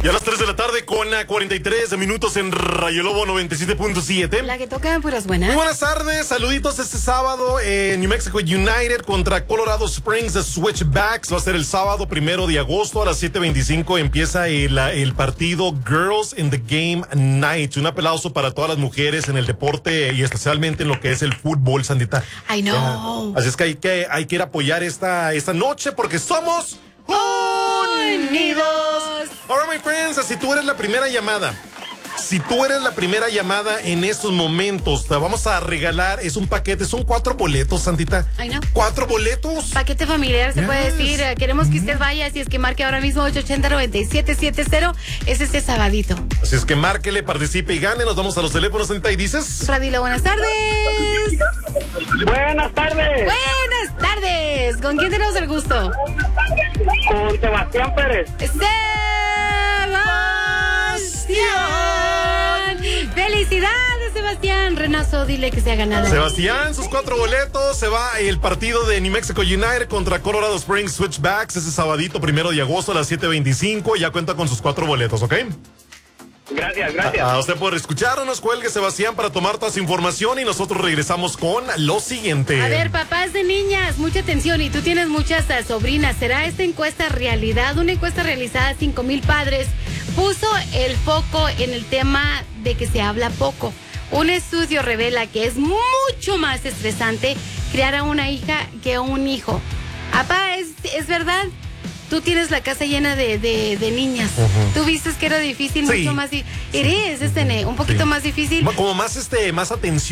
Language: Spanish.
Y a las 3 de la tarde con 43 minutos en Rayo Lobo 97.7. La que toca puras buenas. Muy buenas tardes, saluditos este sábado. New Mexico United contra Colorado Springs de Switchbacks. Va a ser el sábado 1 de agosto a las 7:25. Empieza el partido Girls in the Game Night. Un aplauso para todas las mujeres en el deporte y especialmente en lo que es el fútbol, Sandita. I know. Así es que hay que ir a apoyar esta noche porque somos unidos. Ahora, my friends, si tú eres la primera llamada en estos momentos, te vamos a regalar, es un paquete, son 4 boletos, Santita. Ay, no. 4 boletos. Paquete familiar, se puede decir. Queremos que usted vaya, así es que marque ahora mismo 880-9770. Es este sabadito. Así es que márquele, participe y gane. Nos vamos a los teléfonos, Santita, y dices. Radilo, buenas tardes. Buenas tardes. Buenas tardes. ¿Con quién tenemos el gusto? Con Sebastián Pérez. Sebastián. Felicidades, Sebastián. Renazo, dile que se ha ganado. Sebastián, sus 4 boletos. Se va el partido de New Mexico United contra Colorado Springs Switchbacks ese sabadito 1 de agosto a las 7:25. Ya cuenta con sus 4 boletos, ¿ok? Gracias. A usted por escucharnos, cuelgue, Sebastián, para tomar toda su información y nosotros regresamos con lo siguiente. A ver, papás de niñas, mucha atención, y tú tienes muchas sobrinas. ¿Será esta encuesta realidad? Una encuesta realizada a 5,000 padres puso el foco en el tema de que se habla poco. Un estudio revela que es mucho más estresante criar a una hija que a un hijo. Apá, ¿es verdad? Tú tienes la casa llena de niñas. Tú viste que era difícil, sí, mucho más. Eres un poquito más difícil. Como más atención.